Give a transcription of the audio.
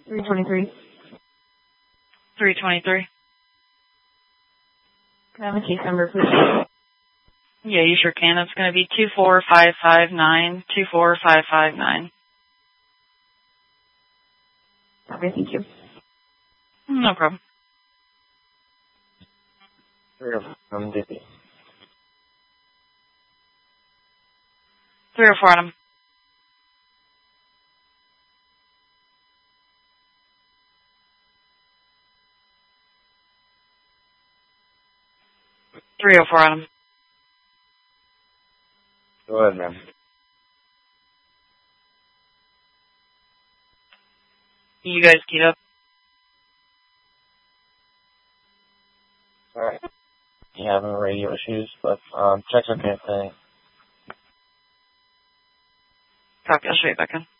323. 323. Can I have a case number, please? Yeah, you sure can. It's going to be 24559. 24559. Okay, thank you. No problem. 304 304 Adam. Adam. Go ahead, ma'am. You guys keyed up? Alright. You having radio issues, but check's okay today. Copy, I'll show you back in.